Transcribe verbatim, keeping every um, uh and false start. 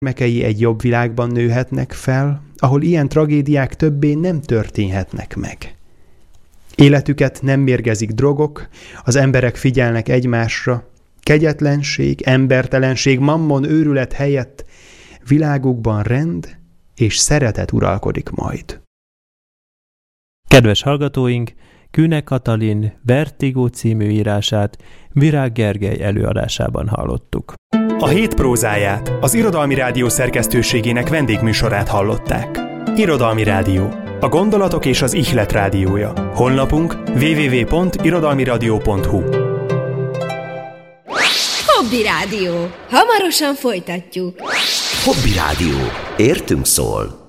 gyermekei egy jobb világban nőhetnek fel, ahol ilyen tragédiák többé nem történhetnek meg. Életüket nem mérgezik drogok, az emberek figyelnek egymásra, kegyetlenség, embertelenség, mammon őrület helyett világukban rend és szeretet uralkodik majd. Kedves hallgatóink, Kühne Katalin Vertigo című írását Virág Gergely előadásában hallottuk. A hét prózáját, az Irodalmi Rádió szerkesztőségének vendégműsorát hallották. Irodalmi Rádió, a gondolatok és az ihlet rádiója. Honlapunk double-u double-u double-u pont irodalmiradio pont hu. Hobby Rádió. Hamarosan folytatjuk. Hobby Rádió. Értünk szól.